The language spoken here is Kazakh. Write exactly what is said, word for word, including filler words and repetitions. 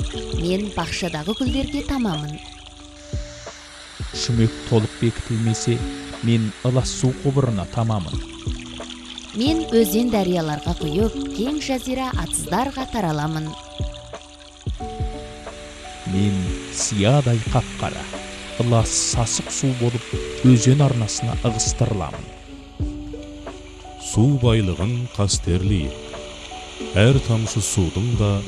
Мен бақшадағы гүлдерге тамамын. Шүмек толық бекітілмесе, мен ылас су құбырына тамамын. Мен өзен дарияларға құйып, кең жазира атыздарға тараламын. Мен сиядай қап-қара, ылас сасық су болып, өзен арнасына ығыстырыламын. Су байлығын қастерлейік. Әр тамшы судың да